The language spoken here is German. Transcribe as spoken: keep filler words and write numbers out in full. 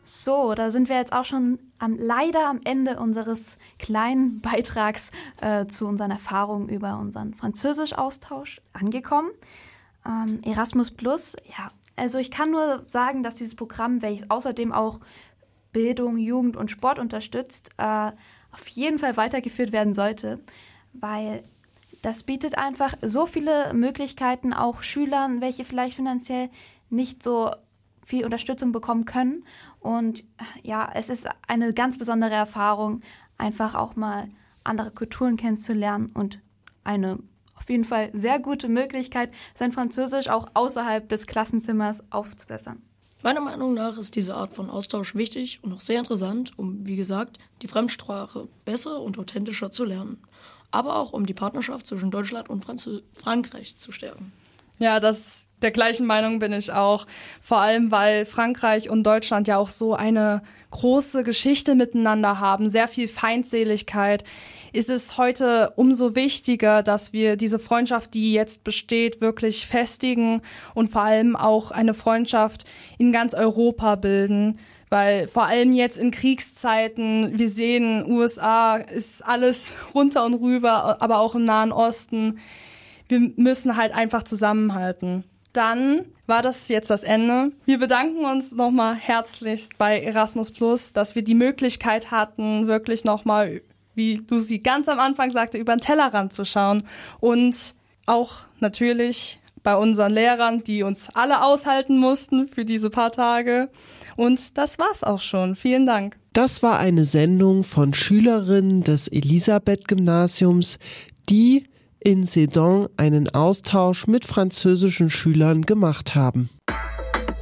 So, da sind wir jetzt auch schon am, leider am Ende unseres kleinen Beitrags äh, zu unseren Erfahrungen über unseren Französisch-Austausch angekommen. Ähm, Erasmus Plus, ja, also ich kann nur sagen, dass dieses Programm, welches außerdem auch Bildung, Jugend und Sport unterstützt, äh, auf jeden Fall weitergeführt werden sollte, weil das bietet einfach so viele Möglichkeiten auch Schülern, welche vielleicht finanziell nicht so viel Unterstützung bekommen können. Und ja, es ist eine ganz besondere Erfahrung, einfach auch mal andere Kulturen kennenzulernen und eine auf jeden Fall sehr gute Möglichkeit, sein Französisch auch außerhalb des Klassenzimmers aufzubessern. Meiner Meinung nach ist diese Art von Austausch wichtig und auch sehr interessant, um, wie gesagt, die Fremdsprache besser und authentischer zu lernen. Aber auch, um die Partnerschaft zwischen Deutschland und Franz- Frankreich zu stärken. Ja, das, der gleichen Meinung bin ich auch. Vor allem, weil Frankreich und Deutschland ja auch so eine große Geschichte miteinander haben, sehr viel Feindseligkeit. Ist es heute umso wichtiger, dass wir diese Freundschaft, die jetzt besteht, wirklich festigen und vor allem auch eine Freundschaft in ganz Europa bilden. Weil vor allem jetzt in Kriegszeiten, wir sehen, U S A ist alles runter und rüber, aber auch im Nahen Osten. Wir müssen halt einfach zusammenhalten. Dann war das jetzt das Ende. Wir bedanken uns nochmal herzlichst bei Erasmus Plus, dass wir die Möglichkeit hatten, wirklich nochmal, wie Lucy ganz am Anfang sagte, über den Tellerrand zu schauen. Und auch natürlich bei unseren Lehrern, die uns alle aushalten mussten für diese paar Tage. Und das war's auch schon. Vielen Dank. Das war eine Sendung von Schülerinnen des Elisabeth-Gymnasiums, die in Sedan einen Austausch mit französischen Schülern gemacht haben.